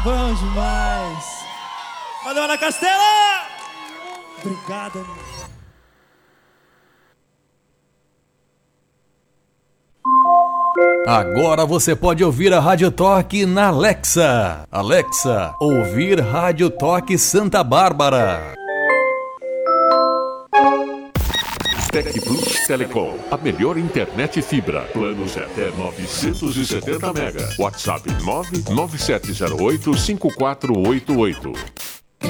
Bom demais. Valeu, Ana Castela! Obrigado, amigo. Agora você pode ouvir a Rádio Toque na Alexa. Alexa, ouvir Rádio Toque Santa Bárbara. Tec Plus Telecom, a melhor internet fibra. Planos até 970 mega. WhatsApp 997085488.